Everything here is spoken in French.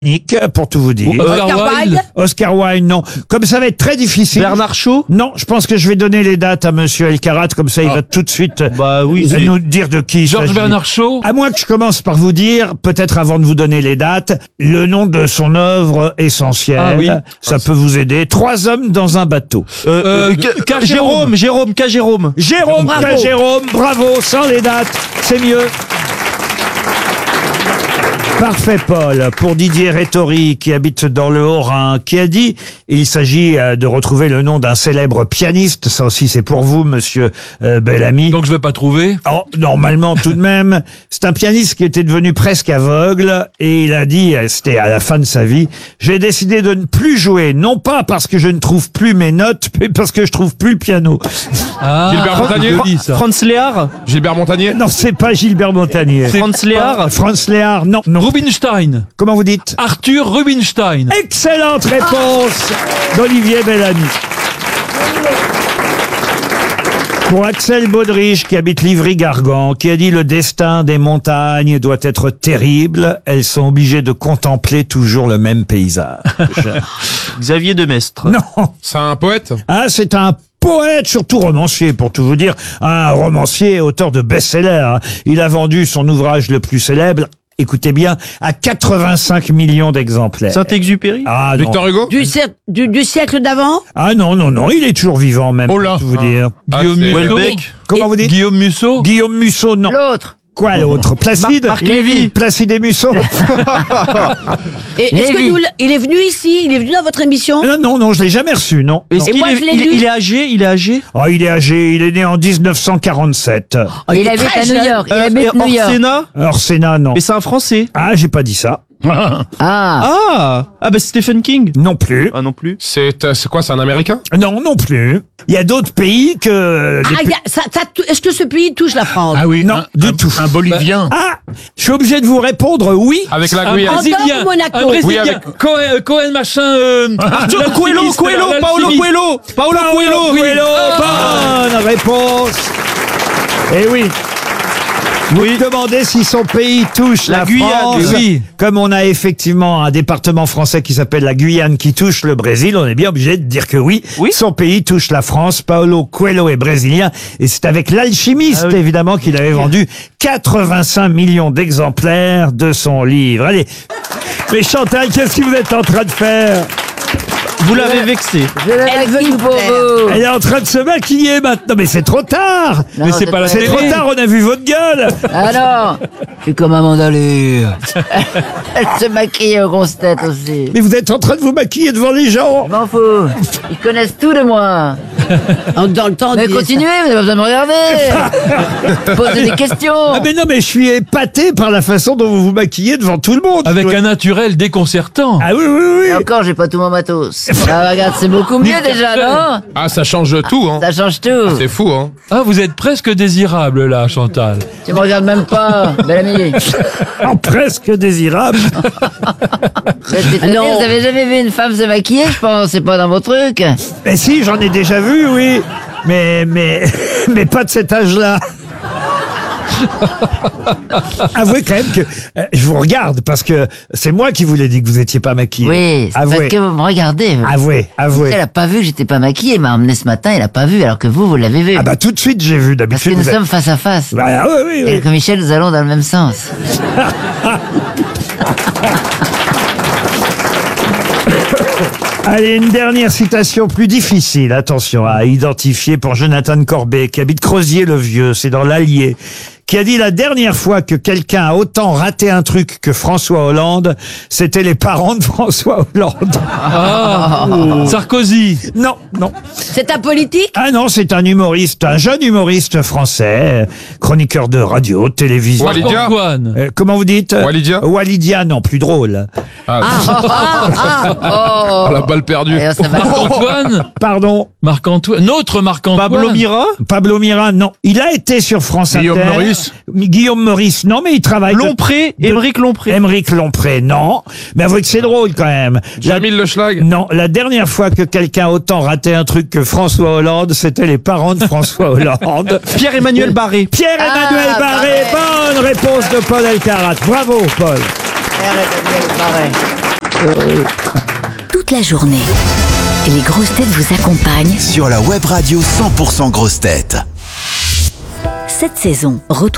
pour tout vous dire. Oscar Wilde. Oscar Wilde, non. Comme ça va être très difficile. Bernard Shaw? Non, je pense que je vais donner les dates à Monsieur Elkarat, comme ça il va tout de suite Bah oui, nous dire de qui il Georges s'agit. Bernard Shaw. À moins que je commence par vous dire, peut-être avant de vous donner les dates, le nom de son œuvre essentielle. Ah oui. Ça peut vous aider. 3 hommes dans un bateau. Jérôme, Jérôme. Jérôme, Bravo. Jérôme, bravo, sans les dates, c'est mieux. Parfait, Paul. Pour Didier Rétori, qui habite dans le Haut-Rhin, qui a dit, il s'agit de retrouver le nom d'un célèbre pianiste. Ça aussi, c'est pour vous, monsieur Bellamy. Donc je vais pas trouver. Oh, normalement, tout de même. C'est un pianiste qui était devenu presque aveugle et il a dit, c'était à la fin de sa vie, j'ai décidé de ne plus jouer, non pas parce que je ne trouve plus mes notes, mais parce que je trouve plus le piano. Gilbert Montagnier. joli, ça. Franz Léard? Gilbert Montagnier. Non, c'est pas Gilbert Montagnier. Franz Léard? Franz Léard, non. Rubinstein. Comment vous dites? Arthur Rubinstein. Excellente réponse d'Olivier Bellamy. Pour Axel Baudrich, qui habite Livry-Gargan, qui a dit le destin des montagnes doit être terrible, elles sont obligées de contempler toujours le même paysage. Xavier Demestre. Non. C'est un poète. Ah, c'est un poète, surtout romancier, pour tout vous dire. Un romancier, auteur de best-seller. Il a vendu son ouvrage le plus célèbre, écoutez bien, à 85 millions d'exemplaires. Saint-Exupéry? Ah, non. Victor Hugo. Du siècle d'avant? Ah non, il est toujours vivant même, Oh là. pour tout vous dire. Guillaume c'est- Musso. Welbeck? Comment vous dites? Guillaume Musso. Guillaume Musso, non. L'autre. Quoi l'autre? Placide? Marc Lévy. Placide et Musso? Et est-ce que il est venu ici? Il est venu dans votre émission? Non, je l'ai jamais reçu, non. Est-ce Et qu'il moi, est, je l'ai il, lu. il est âgé? Il est âgé? Oh, il est âgé, il est né en 1947. Oh, il habite à New York. Il habite Et New York. Orsena? Alors, Sénat, non. Mais c'est un Français. Ah, j'ai pas dit ça. Ah. Ah bah Stephen King? Non plus. Ah non plus. C'est quoi? C'est un Américain. Non plus. Il y a d'autres pays que... Ah, est-ce que ce pays touche la France? Ah oui, Non, du tout. Un Bolivien. Ah, je suis obligé de vous répondre oui. Avec la Un Guyane. Andorre Brésilien. ou Monaco? Un Brésilien. Oui, avec- Cohen machin. Coelho, Paolo Coelho. Paolo Coelho. Coelho, bonne réponse. Eh oui. Vous me demandez si son pays touche la Guyane, France. oui. Comme on a effectivement un département français qui s'appelle la Guyane qui touche le Brésil, on est bien obligé de dire que oui. Oui. Son pays touche la France. Paolo Coelho est brésilien et c'est avec l'alchimiste évidemment qu'il avait vendu 85 millions d'exemplaires de son livre. Allez. Mais Chantal, qu'est-ce que vous êtes en train de faire? Vous l'avez vexé. Elle veut pour vous. Elle est en train de se maquiller maintenant, mais c'est trop tard. Mais c'est pas la C'est télé. trop tard, on a vu votre gueule. Alors, je suis comme Amanda Lear. Elle se maquille aux grosses têtes aussi. Mais vous êtes en train de vous maquiller devant les gens. Je m'en fous. Ils connaissent tout de moi. Dans le temps, mais continuez, vous n'avez pas besoin de me regarder. Posez des questions. Ah mais non, mais je suis épaté par la façon dont vous vous maquillez devant tout le monde. Avec un naturel déconcertant. Ah oui. Et encore, j'ai pas tout mon matos. Ah, regarde, c'est beaucoup mieux déjà, non? Ah, ça change tout, hein. Ça change tout. C'est fou, hein. Ah, vous êtes presque désirable là, Chantal. Tu me regardes même pas, belle amie. En presque désirable. Non. Vous avez jamais vu une femme se maquiller, je pense, c'est pas dans vos trucs. Mais si, j'en ai déjà vu, oui. Mais pas de cet âge-là. Avouez quand même que je vous regarde parce que c'est moi qui vous l'ai dit que vous étiez pas maquillée. Oui, c'est Avouez. parce que vous me regardez. Avouez. Elle a pas vu que j'étais pas maquillée, elle m'a emmené ce matin, elle a pas vu, alors que vous l'avez vu. Ah bah tout de suite j'ai vu Parce que d'habitude. nous vous êtes- sommes face à face. Bah, oui. Et comme Michel, nous allons dans le même sens. Allez, une dernière citation plus difficile, attention, à identifier pour Jonathan Corbet, qui habite Crozier-le-Vieux, c'est dans l'Allier, qui a dit la dernière fois que quelqu'un a autant raté un truc que François Hollande, c'était les parents de François Hollande. Ah, Sarkozy. Non. C'est un politique? Ah non, c'est un humoriste, un jeune humoriste français, chroniqueur de radio, télévision. Walidia. Antoine. Comment vous dites? Walidia. Walidia, non, plus drôle. Oh, Oh. la balle perdue. Et ça va. Marc-Antoine. Pardon, Marc-Antoine. Notre Marc-Antoine. Pablo Mira? Pablo Mira, non. Il a été sur France Guillaume Inter. Meurice. Guillaume Meurice, non, mais il travaille. Lompré? Émeric Lompré? Émeric Lompré, non. Mais avouez que c'est drôle quand même. Jamil Le Schlag. Non, la dernière fois que quelqu'un a autant raté un truc que François Hollande, c'était les parents de François Hollande. Pierre-Emmanuel Barré? Pierre-Emmanuel Barré, bonne réponse de Paul Elkarat. Bravo, Paul. Arrête, arrête, arrête. Toute la journée, les grosses têtes vous accompagnent Sur la web radio 100% grosses têtes. cette saison. Retrouvez